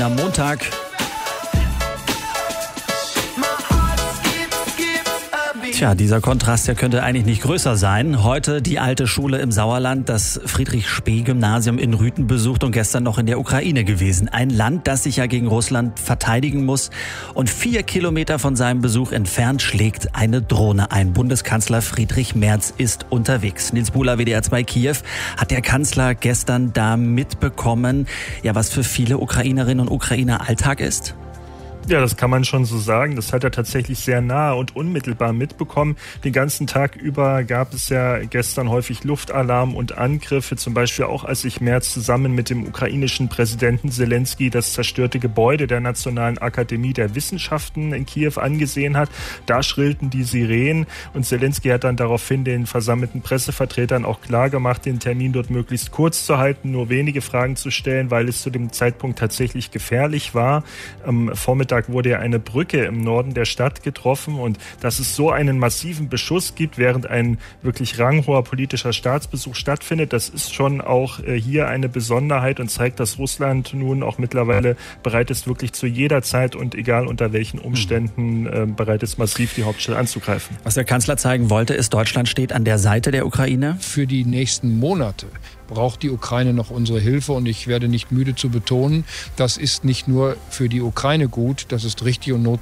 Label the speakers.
Speaker 1: Am Montag. Tja, dieser Kontrast, der könnte eigentlich nicht größer sein. Heute die alte Schule im Sauerland, das Friedrich-Spee-Gymnasium in Rüthen besucht und gestern noch in der Ukraine gewesen. Ein Land, das sich ja gegen Russland verteidigen muss. Und 4 Kilometer von seinem Besuch entfernt schlägt eine Drohne ein. Bundeskanzler Friedrich Merz ist unterwegs. Nils Buhler, WDR 2 Kiew. Hat der Kanzler gestern da mitbekommen, ja, was für viele Ukrainerinnen und Ukrainer Alltag ist?
Speaker 2: Ja, das kann man schon so sagen. Das hat er tatsächlich sehr nah und unmittelbar mitbekommen. Den ganzen Tag über gab es ja gestern häufig Luftalarm und Angriffe, zum Beispiel auch als sich Merz zusammen mit dem ukrainischen Präsidenten Zelensky das zerstörte Gebäude der Nationalen Akademie der Wissenschaften in Kiew angesehen hat. Da schrillten die Sirenen und Zelensky hat dann daraufhin den versammelten Pressevertretern auch klargemacht, den Termin dort möglichst kurz zu halten, nur wenige Fragen zu stellen, weil es zu dem Zeitpunkt tatsächlich gefährlich war. Am Vormittag wurde ja eine Brücke im Norden der Stadt getroffen und dass es so einen massiven Beschuss gibt, während ein wirklich ranghoher politischer Staatsbesuch stattfindet, das ist schon auch hier eine Besonderheit und zeigt, dass Russland nun auch mittlerweile bereit ist, wirklich zu jeder Zeit und egal unter welchen Umständen bereit ist, massiv die Hauptstadt anzugreifen.
Speaker 1: Was der Kanzler zeigen wollte, ist, Deutschland steht an der Seite der Ukraine.
Speaker 3: Für die nächsten Monate braucht die Ukraine noch unsere Hilfe und ich werde nicht müde zu betonen, das ist nicht nur für die Ukraine gut, das ist richtig und notwendig.